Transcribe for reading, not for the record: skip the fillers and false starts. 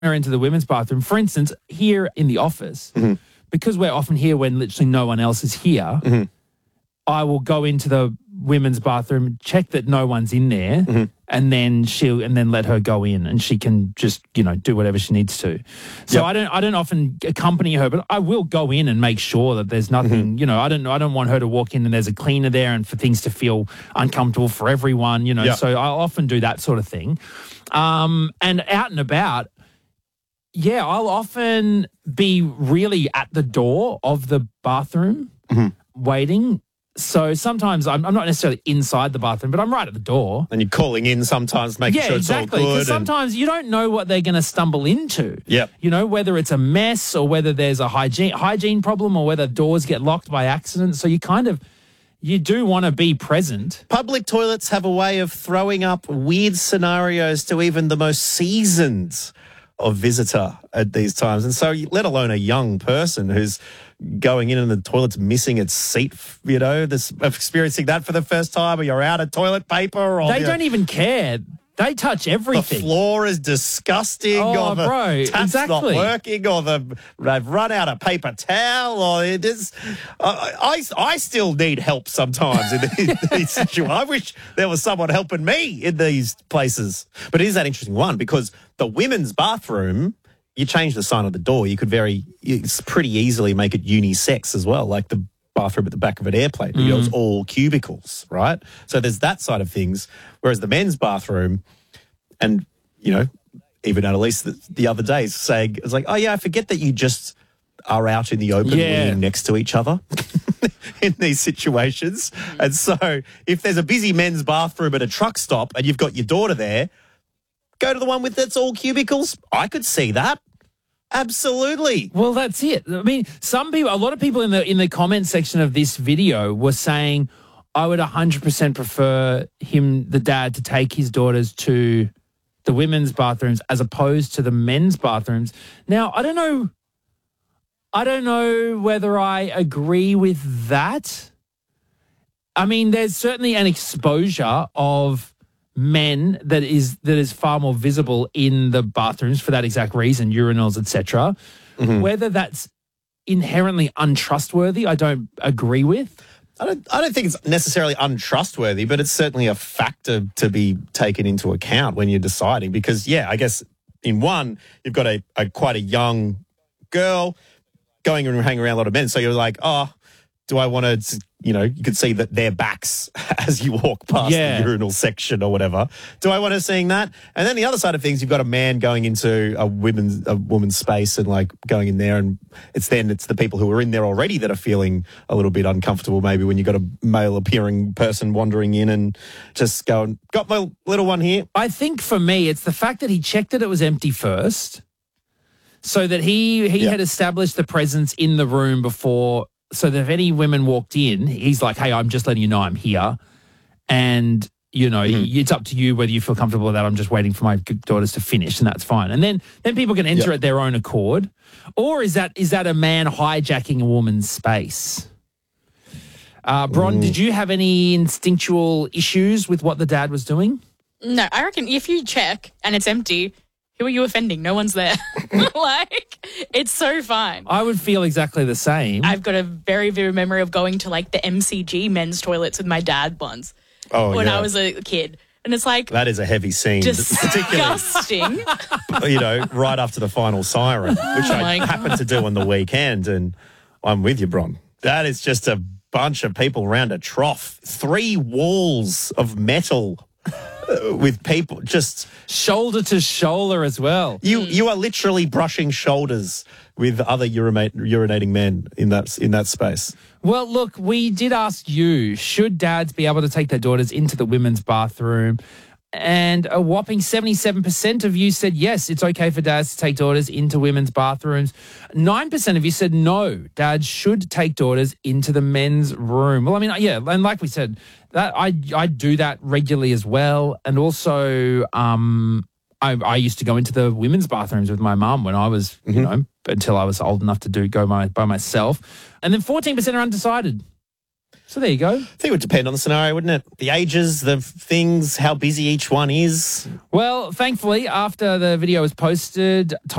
her into the women's bathroom. For instance, here in the office, because we're often here when literally no one else is here, I will go into the women's bathroom, check that no one's in there, and then let her go in, and she can just, do whatever she needs to. So I don't often accompany her, but I will go in and make sure that there's nothing, I don't want her to walk in and there's a cleaner there and for things to feel uncomfortable for everyone, so I'll often do that sort of thing. And out and about, I'll often be really at the door of the bathroom waiting. So sometimes I'm not necessarily inside the bathroom, but I'm right at the door. And you're calling in sometimes, making sure it's all good. Because sometimes you don't know what they're going to stumble into. Yep. Whether it's a mess or whether there's a hygiene problem or whether doors get locked by accident. So you do want to be present. Public toilets have a way of throwing up weird scenarios to even the most seasoned of visitor at these times. And so let alone a young person who's going in and the toilet's missing its seat, experiencing that for the first time, or you're out of toilet paper. Or they don't even care. They touch everything. The floor is disgusting. Oh, or the bro, tap's not working, or they've run out of paper towel, or it is. I still need help sometimes in these situations. I wish there was someone helping me in these places. But it is that interesting one, because the women's bathroom, you change the sign of the door, you could pretty easily make it unisex as well, like the bathroom at the back of an airplane. It's all cubicles, right? So there's that side of things. Whereas the men's bathroom, and, even Annalise the other day saying, it's like, oh, yeah, I forget that you just are out in the open living next to each other in these situations. And so if there's a busy men's bathroom at a truck stop and you've got your daughter there, go to the one that's all cubicles. I could see that. Absolutely. Well, that's it. I mean, a lot of people in the comment section of this video were saying, I would 100% prefer the dad, to take his daughters to the women's bathrooms as opposed to the men's bathrooms. Now, I don't know whether I agree with that. I mean, there's certainly an exposure of men that is far more visible in the bathrooms for that exact reason, urinals, etc. Whether that's inherently untrustworthy, I don't agree with. I don't think it's necessarily untrustworthy, but it's certainly a factor to be taken into account when you're deciding. Because, I guess in one, you've got quite a young girl going and hanging around a lot of men. So you're like, oh, do I want to, you could see that their backs as you walk past the urinal section or whatever. Do I want to see that? And then the other side of things, you've got a man going into a woman's space and like going in there, and it's the people who are in there already that are feeling a little bit uncomfortable maybe when you've got a male appearing person wandering in and just going, got my little one here. I think for me, it's the fact that he checked that it was empty first, so that he had established the presence in the room before. So that if any women walked in, he's like, hey, I'm just letting you know I'm here. And, it's up to you whether you feel comfortable with that. I'm just waiting for my daughters to finish, and that's fine. And then people can enter at their own accord. Or is that a man hijacking a woman's space? Bron, did you have any instinctual issues with what the dad was doing? No, I reckon if you check and it's empty, who are you offending? No one's there. It's so fine. I would feel exactly the same. I've got a very vivid memory of going to the MCG men's toilets with my dad once when I was a kid. And it's like... That is a heavy scene. Disgusting. Right after the final siren, which I happened to do on the weekend. And I'm with you, Bron. That is just a bunch of people around a trough. 3 walls of metal with people just shoulder to shoulder as well. You are literally brushing shoulders with other urinating men in that space. Well, look, we did ask you, should dads be able to take their daughters into the women's bathroom? And a whopping 77% of you said yes, it's okay for dads to take daughters into women's bathrooms. 9% of you said no, dads should take daughters into the men's room. Well, I mean, and like we said, that I do that regularly as well. And also, I used to go into the women's bathrooms with my mum when I was, until I was old enough to go by myself. And then 14% are undecided. So there you go. I think it would depend on the scenario, wouldn't it? The ages, the things, how busy each one is. Well, thankfully, after the video was posted,